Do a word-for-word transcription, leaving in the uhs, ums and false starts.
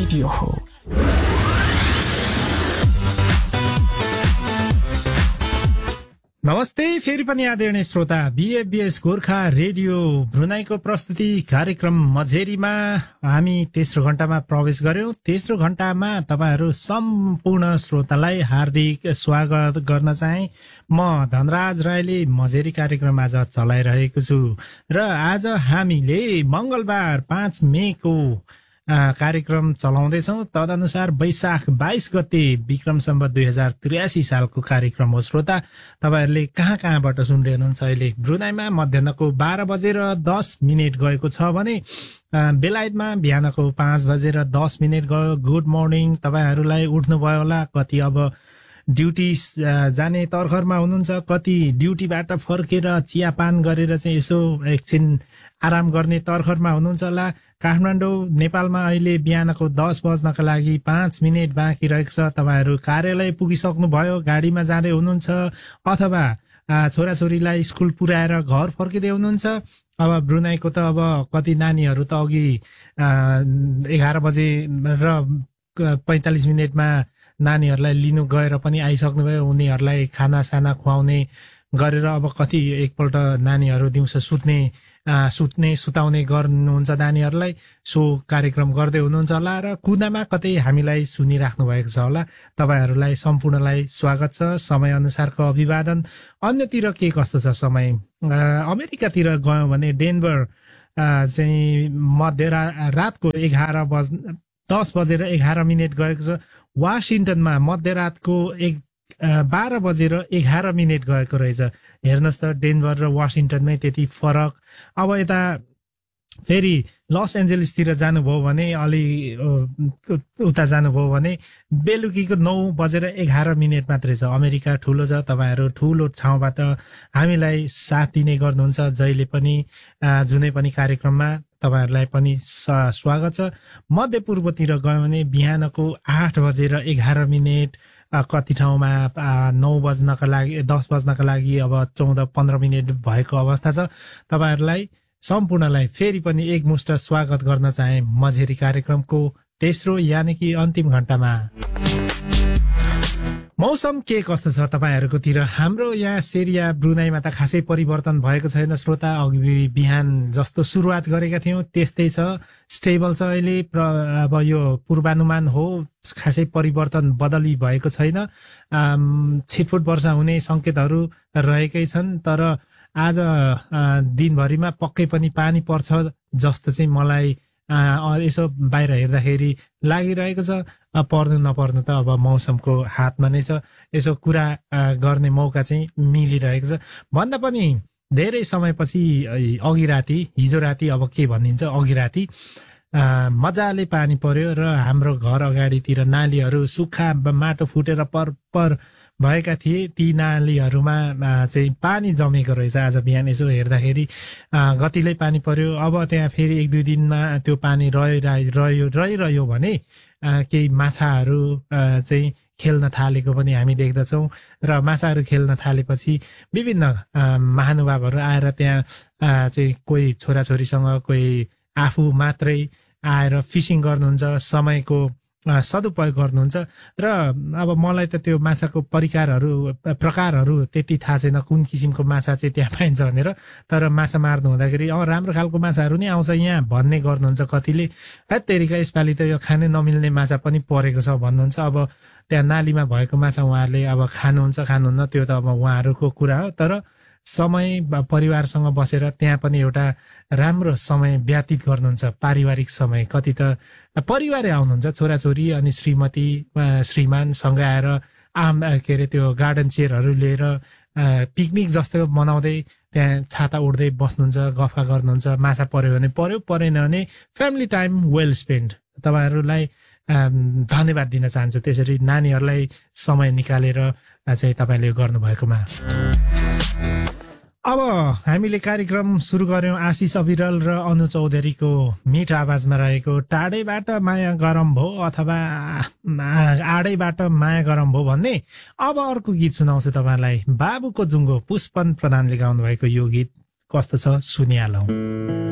Radio हो। नमस्ते, फेरि पनि आदरणीय श्रोता, बीएफबीएस गोर्खा रेडियो ब्रुनाईको प्रस्तुति कार्यक्रम मझेरीमा हामी तेस्रो घण्टामा प्रवेश गर्यौं। तेस्रो घण्टामा तपाईहरू सम्पूर्ण श्रोतालाई हार्दिक स्वागत गर्न चाहे। म धनराज राईले मझेरी कार्यक्रम आज चलाइरहेको छु र आज हामीले मंगलबार पाँच मेको कार्यक्रम चलाउँदैछौं। तदनुसार वैशाख बाइस गते विक्रम सम्वत दुई हजार त्रियासी सालको कार्यक्रम हो। श्रोता, तपाईहरूले कहाँ कहाँबाट सुन्दै हुनुहुन्छ? अहिले ब्रुनाईमा मध्याहको बाह्र बजेर दस मिनट गएको छ भने बेलायतमा बिहानको पाँच बजेर दस मिनट गयो। गुड मर्निङ, तपाईहरूलाई उठ्नुभयो होला। कति अब ड्युटी जाने तर्खरमा हुनुहुन्छ, कति ड्युटीबाट फर्केर चियापान गरेर चाहिँ यसो एकछिन आराम गर्ने तर्खरमा हुनुहुन्छ होला। काठमाडौँ नेपालमा अहिले बिहानको दस बज्नका लागि पाँच मिनट बाँकी रहेको छ। तपाईहरू कार्यालय पुगिसक्नु भयो, गाडीमा जाँदै हुनुहुन्छ अथवा छोराछोरीलाई स्कुल पुर्याएर घर फर्किँदै हुनुहुन्छ। अब ब्रुनाईको त अब कति नानीहरू त अघि एघार बजे र पैंतालिस मिनटमा नानीहरूलाई लिनु गएर पनि आइसक्नुभयो। उनीहरूलाई खाना साना खुवाउने गरेर अब कति एकपल्ट नानीहरू दिउँसो सुत्ने सुत्ने सुताउने गर्नुहुन्छ नानीहरूलाई। सो कार्यक्रम गर्दै हुनुहुन्छ होला र कुनामा कतै हामीलाई सुनिराख्नु भएको छ होला। तपाईहरूलाई सम्पूर्णलाई स्वागत छ। समय अनुसारको अभिवादन। अन्यतिर के कस्तो छ समय? अमेरिकातिर गयौँ भने डेनभर चाहिँ मध्यरा रातको एघार बज दस बजेर एघार मिनट गएको छ। वासिङटनमा मध्यरातको एक बाह्र बजेर एघार मिनट गएको रहेछ। हेर्नुहोस् त, डेनभर र वासिङटनमै त्यति फरक। अब यता फेरि लस एन्जलिसतिर जानुभयो भने, अलि उता जानुभयो भने बेलुकीको नौ बजेर एघार मिनट मात्रै छ। अमेरिका ठुलो छ, तपाईँहरू ठुलो ठाउँबाट हामीलाई साथ दिने गर्नुहुन्छ। जहिले पनि जुनै पनि कार्यक्रममा तपाईहरूलाई पनि स्वागत छ। मध्यपूर्वतिर गयो भने बिहानको आठ बजेर एघार मिनट, कति ठाउँमा नौ बज्नका लागि दस बज्नका लागि अब चौध पन्ध्र मिनट भएको अवस्था छ। तपाईहरूलाई सम्पूर्णलाई फेरि पनि एकमुष्ट स्वागत गर्न चाहे मझेरी कार्यक्रमको तेस्रो यानि कि अन्तिम घण्टामा। मौसम के कस्तो छ तपाईहरुकोतिर? हाम्रो यहाँ सेरिया ब्रुनाईमा त खासै परिवर्तन भएको छैन श्रोता। अघि बिहान जस्तो सुरुवात गरेका थियौं त्यस्तै छ, स्टेबल छ अहिले। अब यो पूर्वानुमान हो, खासै परिवर्तन बदली भएको छैन। छिटफुट वर्षा हुने संकेतहरू रहेकै छन्, तर आज दिनभरिमा पक्कै पनि पानी पर्छ जस्तो चाहिँ मलाई यसो बाहिर हेर्दाखेरि लागिरहेको छ। पर्नु नपर्नु त अब मौसमको हातमा नै छ। यसो कुरा गर्ने मौका चाहिँ मिलिरहेको छ। भन्दा पनि धेरै समयपछि अघि राति, हिजो राति अब के भनिन्छ, अघि राति मजाले पानी पर्यो र हाम्रो घर अगाडितिर नालीहरू सुक्खा माटो फुटेर पर पर भएका थिए। ती नालीहरूमा चाहिँ पानी जमेको रहेछ। आज बिहान यसो हेर्दाखेरि गतिलै पानी पर्यो। अब त्यहाँ फेरि एक दुई दिनमा त्यो पानी रहिरह्यो रहिरह्यो भने केही माछाहरू चाहिँ खेल्न थालेको पनि हामी देख्दछौँ। र माछाहरू खेल्न थालेपछि विभिन्न महानुभावहरू आएर त्यहाँ चाहिँ कोही छोराछोरीसँग, कोही आफू मात्रै आएर फिसिङ गर्नुहुन्छ, समयको सदुपयोग गर्नुहुन्छ। र अब मलाई त त्यो माछाको परिकारहरू प्रकारहरू त्यति थाहा छैन, कुन किसिमको माछा चाहिँ त्यहाँ पाइन्छ भनेर। तर माछा मार्नु हुँदाखेरि अँ राम्रो खालको माछाहरू नै आउँछ यहाँ भन्ने गर्नुहुन्छ कतिले। हेत्तेरिका यसपालि त यो खानै नमिल्ने माछा पनि परेको छ भन्नुहुन्छ। अब त्यहाँ नालीमा भएको माछा उहाँहरूले अब खानुहुन्छ खानुहुन्न त्यो त अब उहाँहरूको कुरा हो। तर समय परिवारसँग बसेर त्यहाँ पनि एउटा राम्रो समय व्यतीत गर्नुहुन्छ, पारिवारिक समय। कति त परिवारै आउनुहुन्छ, छोराछोरी अनि श्रीमती श्रीमानसँग आएर आम के अरे त्यो गार्डन चेयरहरू लिएर पिकनिक जस्तो मनाउँदै त्यहाँ छाता उड्दै बस्नुहुन्छ, गफा गर्नुहुन्छ। माछा पर्यो भने पर्यो, परेन भने फ्यामिली टाइम वेल स्पेन्ड। तपाईहरूलाई धन्यवाद दिन चाहन्छु त्यसरी नानीहरूलाई समय निकालेर चाहिँ तपाईँले गर्नुभएकोमा। अब हामीले कार्यक्रम सुरु गर्यौं आशिष अविरल र अनु चौधरीको मिठो आवाजमा रहेको टाढैबाट माया गरम भो अथवा आडैबाट माया गरम भो भन्ने। अब अर्को गीत सुनाउँछु तपाईलाई, बाबुको जुङ्गो, पुष्पन प्रधानले गाउनु भएको यो गीत कस्तो छ सुनिहालौं।